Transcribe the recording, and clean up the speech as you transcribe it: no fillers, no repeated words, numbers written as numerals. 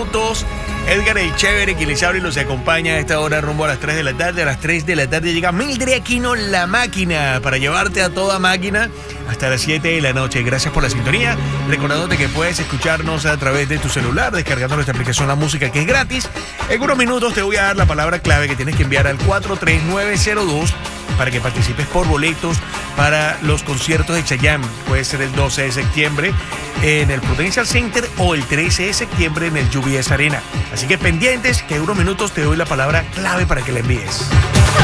minutos. Edgar el Chévere, quien les habla y los acompaña a esta hora rumbo a las 3 de la tarde. A las 3 de la tarde llega Mildred Aquino, la máquina, para llevarte a toda máquina hasta las 7 de la noche. Gracias por la sintonía. Recordándote que puedes escucharnos a través de tu celular, descargando nuestra aplicación La Música, que es gratis. En unos minutos te voy a dar la palabra clave que tienes que enviar al 43902 para que participes por boletos para los conciertos de Chayanne. Puede ser el 12 de septiembre en el Prudential Center o el 13 de septiembre en el UBS Arena. Así que pendientes, que en unos minutos te doy la palabra clave para que la envíes.